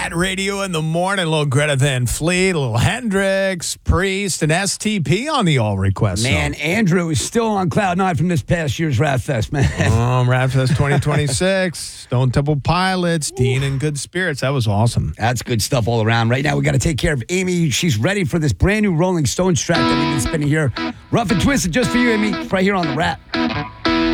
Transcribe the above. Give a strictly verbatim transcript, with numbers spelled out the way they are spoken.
Rat Radio in the morning. A little Greta Van Fleet, a little Hendrix, Priest, and S T P on the all request. Man, song. Andrew is still on cloud nine from this past year's Rat Fest, man. Um, Rat Fest twenty twenty-six, Stone Temple Pilots, Dean in Good Spirits. That was awesome. That's good stuff all around. Right now, we got to take care of Amy. She's ready for this brand new Rolling Stones track that we've been spinning here. Rough and Twisted just for you, Amy. Right here on The Rat.